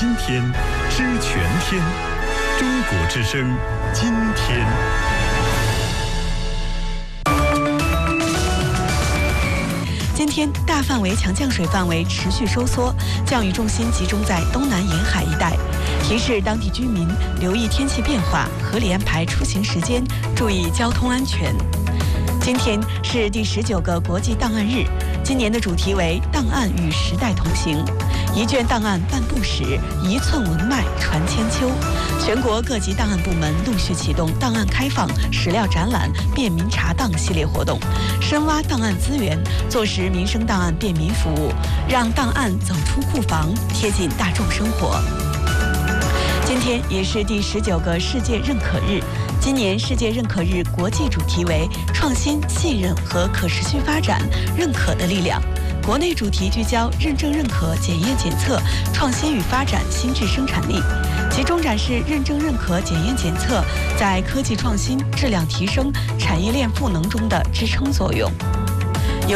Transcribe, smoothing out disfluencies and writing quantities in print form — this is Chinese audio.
今天，知全天。中国之声，今天。 今天大范围强降水范围持续收缩，降雨重心集中在东南沿海一带。提示当地居民留意天气变化，合理安排出行时间，注意交通安全。今天是第19个国际档案日，今年的主题为“档案与时代同行”。一卷档案半部史，一寸文脉传千秋。全国各级档案部门陆续启动档案开放、史料展览、便民查档系列活动，深挖档案资源，做实民生档案便民服务，让档案走出库房，贴近大众生活。今天也是第19个世界认可日。今年世界认可日国际主题为创新、信任和可持续发展，认可的力量。国内主题聚焦认证认可、检验检测、创新与发展新质生产力，集中展示认证认可、检验检测在科技创新、质量提升、产业链赋能中的支撑作用。